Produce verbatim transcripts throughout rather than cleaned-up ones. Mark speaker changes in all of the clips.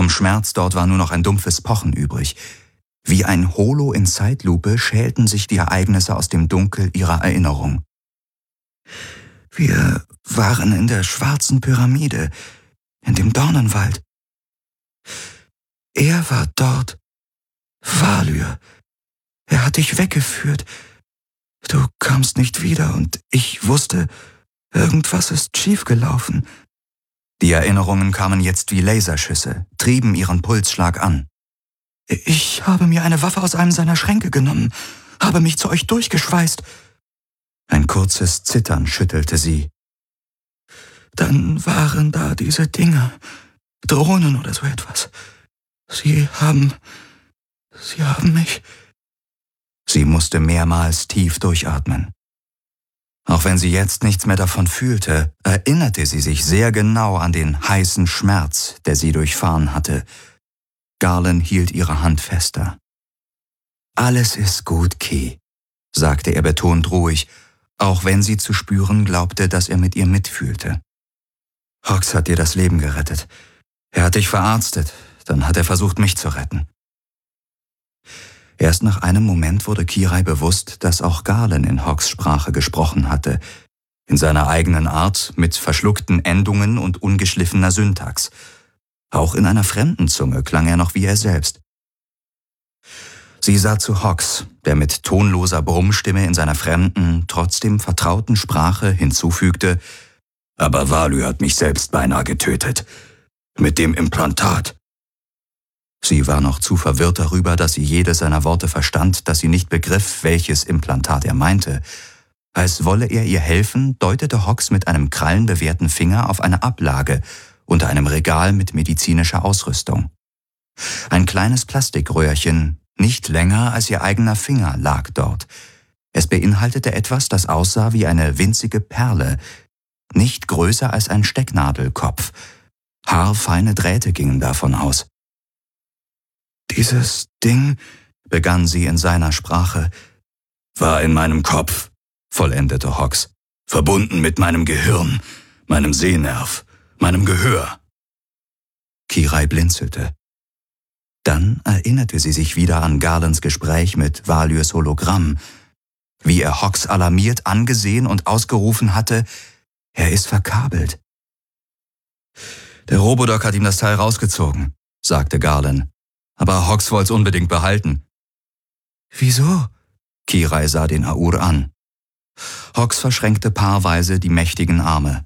Speaker 1: Vom Schmerz dort war nur noch ein dumpfes Pochen übrig. Wie ein Holo in Zeitlupe schälten sich die Ereignisse aus dem Dunkel ihrer Erinnerung. Wir waren in der schwarzen Pyramide, in dem Dornenwald. Er war dort. Valyr. Er hat dich weggeführt. Du kamst nicht wieder und ich wusste, irgendwas ist schiefgelaufen. Die Erinnerungen kamen jetzt wie Laserschüsse, trieben ihren Pulsschlag an. Ich habe mir eine Waffe aus einem seiner Schränke genommen, habe mich zu euch durchgeschweißt. Ein kurzes Zittern schüttelte sie. Dann waren da diese Dinge, Drohnen oder so etwas. Sie haben, sie haben mich... Sie musste mehrmals tief durchatmen. Auch wenn sie jetzt nichts mehr davon fühlte, erinnerte sie sich sehr genau an den heißen Schmerz, der sie durchfahren hatte. Garland hielt ihre Hand fester. »Alles ist gut, Kee«, sagte er betont ruhig, auch wenn sie zu spüren glaubte, dass er mit ihr mitfühlte. »Hox hat dir das Leben gerettet. Er hat dich verarztet, dann hat er versucht, mich zu retten.« Erst nach einem Moment wurde Kirai bewusst, dass auch Garland in Hox Sprache gesprochen hatte, in seiner eigenen Art, mit verschluckten Endungen und ungeschliffener Syntax. Auch in einer fremden Zunge klang er noch wie er selbst. Sie sah zu Hox, der mit tonloser Brummstimme in seiner fremden, trotzdem vertrauten Sprache hinzufügte, »Aber Valyr hat mich selbst beinahe getötet. Mit dem Implantat.« Sie war noch zu verwirrt darüber, dass sie jedes seiner Worte verstand, dass sie nicht begriff, welches Implantat er meinte. Als wolle er ihr helfen, deutete Hox mit einem krallenbewehrten Finger auf eine Ablage unter einem Regal mit medizinischer Ausrüstung. Ein kleines Plastikröhrchen, nicht länger als ihr eigener Finger, lag dort. Es beinhaltete etwas, das aussah wie eine winzige Perle, nicht größer als ein Stecknadelkopf. Haarfeine Drähte gingen davon aus. »Dieses Ding«, begann sie in seiner Sprache, »war in meinem Kopf«, vollendete Hox, »verbunden mit meinem Gehirn, meinem Sehnerv, meinem Gehör.« Kirai blinzelte. Dann erinnerte sie sich wieder an Garlands Gespräch mit Valyrs Hologramm, wie er Hox alarmiert angesehen und ausgerufen hatte, er ist verkabelt. »Der Robodoc hat ihm das Teil rausgezogen«, sagte Garland. »Aber Hox wollt's unbedingt behalten.« »Wieso?« Kirai sah den Aur an. Hox verschränkte paarweise die mächtigen Arme.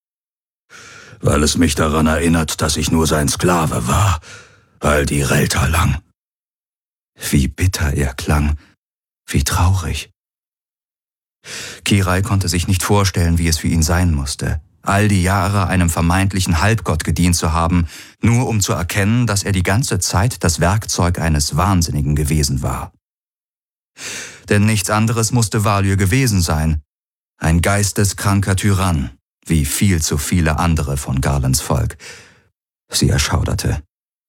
Speaker 1: »Weil es mich daran erinnert, dass ich nur sein Sklave war, all die Relta lang.« Wie bitter er klang, wie traurig. Kirai konnte sich nicht vorstellen, wie es für ihn sein musste, all die Jahre einem vermeintlichen Halbgott gedient zu haben, nur um zu erkennen, dass er die ganze Zeit das Werkzeug eines Wahnsinnigen gewesen war. Denn nichts anderes musste Valyr gewesen sein, ein geisteskranker Tyrann, wie viel zu viele andere von Garlands Volk. Sie erschauderte.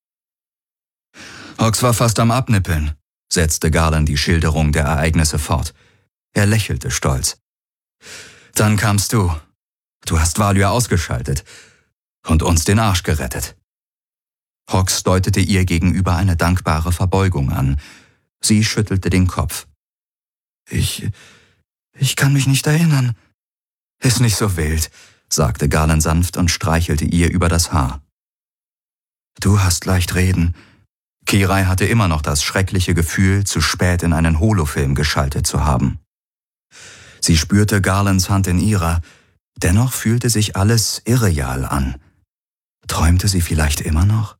Speaker 1: »Hox war fast am Abnippeln«, setzte Garland die Schilderung der Ereignisse fort. Er lächelte stolz. »Dann kamst du. Du hast Valyr ausgeschaltet und uns den Arsch gerettet.« Hox deutete ihr gegenüber eine dankbare Verbeugung an. Sie schüttelte den Kopf. »Ich... ich kann mich nicht erinnern.« »Ist nicht so wild«, sagte Garland sanft und streichelte ihr über das Haar. »Du hast leicht reden.« Kirai hatte immer noch das schreckliche Gefühl, zu spät in einen Holofilm geschaltet zu haben. Sie spürte Garlands Hand in ihrer, dennoch fühlte sich alles irreal an. Träumte sie vielleicht immer noch?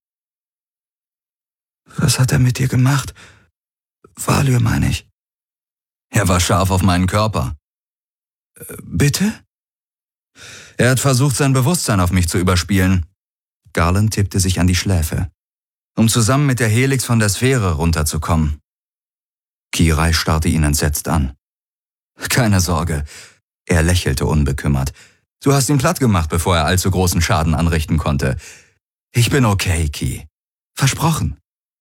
Speaker 1: »Was hat er mit dir gemacht? Valyr, meine ich.« »Er war scharf auf meinen Körper.« äh, »Bitte?« »Er hat versucht, sein Bewusstsein auf mich zu überspielen.« Garland tippte sich an die Schläfe. »Um zusammen mit der Helix von der Sphäre runterzukommen.« Kirai starrte ihn entsetzt an. »Keine Sorge.« Er lächelte unbekümmert. »Du hast ihn platt gemacht, bevor er allzu großen Schaden anrichten konnte. Ich bin okay, Kee. Versprochen.«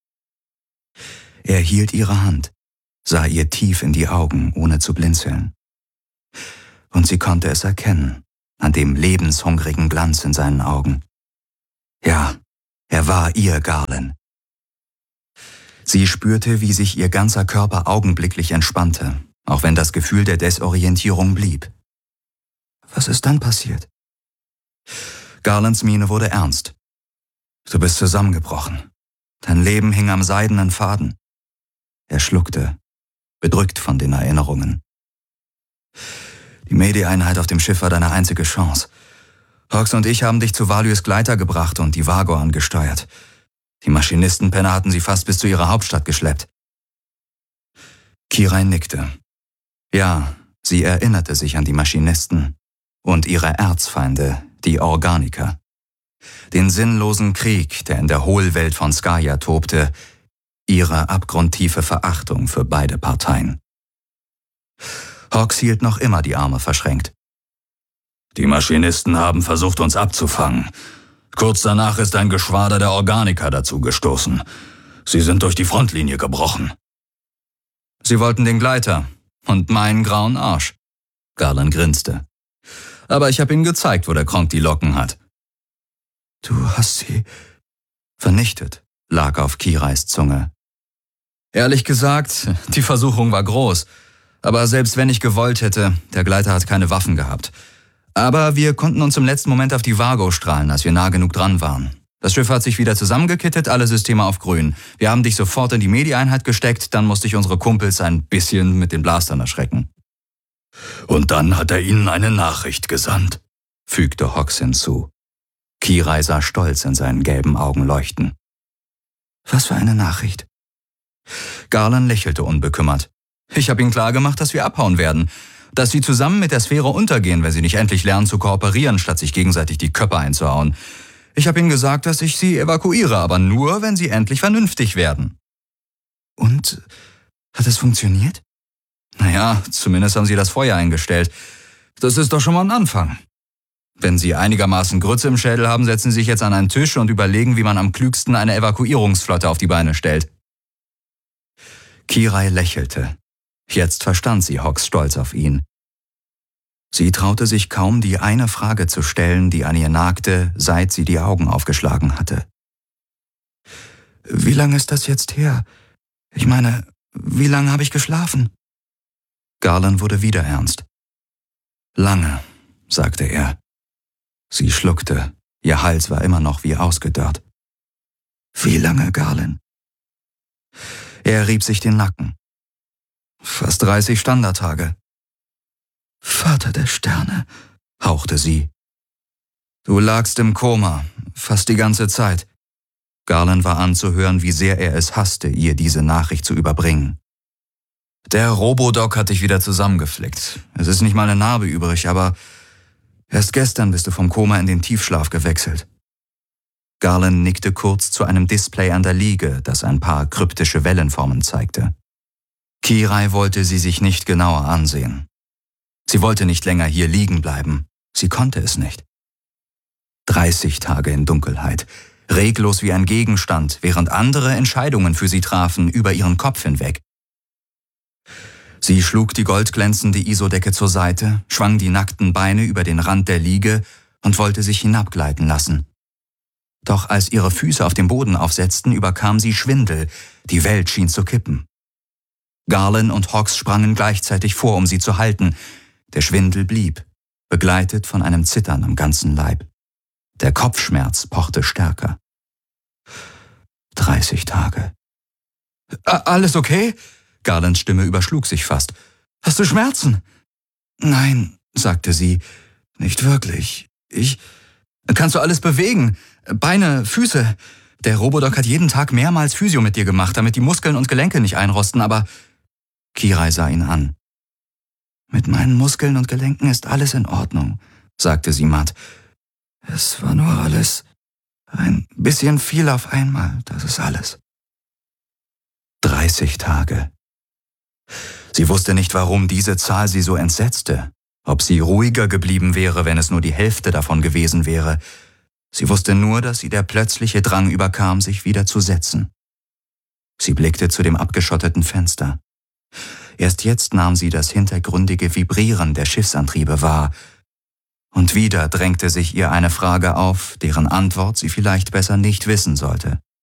Speaker 1: Er hielt ihre Hand, sah ihr tief in die Augen, ohne zu blinzeln. Und sie konnte es erkennen, an dem lebenshungrigen Glanz in seinen Augen. Ja, Er war ihr Garland. Sie spürte, wie sich ihr ganzer Körper augenblicklich entspannte, auch wenn das Gefühl der Desorientierung blieb. Was ist dann passiert? Garlands Miene wurde ernst. Du bist zusammengebrochen. Dein Leben hing am seidenen Faden. Er schluckte, bedrückt von den Erinnerungen. Die Medi-Einheit auf dem Schiff war deine einzige Chance. Hawks und ich haben dich zu Values Gleiter gebracht und die Vago angesteuert. Die Maschinistenpenner hatten sie fast bis zu ihrer Hauptstadt geschleppt. Kirai nickte. Ja, sie erinnerte sich an die Maschinisten und ihre Erzfeinde, die Organiker. Den sinnlosen Krieg, der in der Hohlwelt von Skaya tobte, ihre abgrundtiefe Verachtung für beide Parteien. Hawks hielt noch immer die Arme verschränkt. Die Maschinisten haben versucht, uns abzufangen. Kurz danach ist ein Geschwader der Organiker dazu gestoßen. Sie sind durch die Frontlinie gebrochen. Sie wollten den Gleiter und meinen grauen Arsch. Garland grinste. Aber ich habe ihnen gezeigt, wo der Kronk die Locken hat. Du hast sie vernichtet, lag auf Kirais Zunge. Ehrlich gesagt, die Versuchung war groß. Aber selbst wenn ich gewollt hätte, der Gleiter hat keine Waffen gehabt. Aber wir konnten uns im letzten Moment auf die Vago strahlen, als wir nah genug dran waren. Das Schiff hat sich wieder zusammengekittet, alle Systeme auf grün. Wir haben dich sofort in die Medi-Einheit gesteckt, dann musste ich unsere Kumpels ein bisschen mit den Blastern erschrecken. Und dann hat er ihnen eine Nachricht gesandt, fügte Hawks hinzu. Kirai sah stolz in seinen gelben Augen leuchten. Was für eine Nachricht? Garland lächelte unbekümmert. Ich habe ihnen klargemacht, dass wir abhauen werden. Dass sie zusammen mit der Sphäre untergehen, wenn sie nicht endlich lernen zu kooperieren, statt sich gegenseitig die Köpfe einzuhauen. Ich habe ihnen gesagt, dass ich sie evakuiere, aber nur, wenn sie endlich vernünftig werden. Und hat es funktioniert? Naja, zumindest haben sie das Feuer eingestellt. Das ist doch schon mal ein Anfang. Wenn sie einigermaßen Grütze im Schädel haben, setzen sie sich jetzt an einen Tisch und überlegen, wie man am klügsten eine Evakuierungsflotte auf die Beine stellt. Kirai lächelte. Jetzt verstand sie Hawks Stolz auf ihn. Sie traute sich kaum, die eine Frage zu stellen, die an ihr nagte, seit sie die Augen aufgeschlagen hatte. Wie lange ist das jetzt her? Ich meine, wie lange habe ich geschlafen? Garland wurde wieder ernst. Lange, sagte er. Sie schluckte, ihr Hals war immer noch wie ausgedörrt. Wie lange, Garland? Er rieb sich den Nacken. Fast dreißig Standardtage. Vater der Sterne, hauchte sie. Du lagst im Koma, fast die ganze Zeit. Garland war anzuhören, wie sehr er es hasste, ihr diese Nachricht zu überbringen. Der Robodoc hat dich wieder zusammengeflickt. Es ist nicht mal eine Narbe übrig, aber erst gestern bist du vom Koma in den Tiefschlaf gewechselt. Garland nickte kurz zu einem Display an der Liege, das ein paar kryptische Wellenformen zeigte. Kirai wollte sie sich nicht genauer ansehen. Sie wollte nicht länger hier liegen bleiben. Sie konnte es nicht. Dreißig Tage in Dunkelheit, reglos wie ein Gegenstand, während andere Entscheidungen für sie trafen, über ihren Kopf hinweg. Sie schlug die goldglänzende Isodecke zur Seite, schwang die nackten Beine über den Rand der Liege und wollte sich hinabgleiten lassen. Doch als ihre Füße auf dem Boden aufsetzten, überkam sie Schwindel. Die Welt schien zu kippen. Garland und Hawks sprangen gleichzeitig vor, um sie zu halten. Der Schwindel blieb, begleitet von einem Zittern am ganzen Leib. Der Kopfschmerz pochte stärker. Dreißig Tage. Alles okay? Garlands Stimme überschlug sich fast. Hast du Schmerzen? Nein, sagte sie, nicht wirklich. Ich... Kannst du alles bewegen? Beine, Füße. Der Robodoc hat jeden Tag mehrmals Physio mit dir gemacht, damit die Muskeln und Gelenke nicht einrosten, aber... Kirai sah ihn an. Mit meinen Muskeln und Gelenken ist alles in Ordnung, sagte sie matt. Es war nur alles ein bisschen viel auf einmal, das ist alles. Dreißig Tage. Sie wusste nicht, warum diese Zahl sie so entsetzte, ob sie ruhiger geblieben wäre, wenn es nur die Hälfte davon gewesen wäre. Sie wusste nur, dass sie der plötzliche Drang überkam, sich wieder zu setzen. Sie blickte zu dem abgeschotteten Fenster. Erst jetzt nahm sie das hintergründige Vibrieren der Schiffsantriebe wahr. Und wieder drängte sich ihr eine Frage auf, deren Antwort sie vielleicht besser nicht wissen sollte.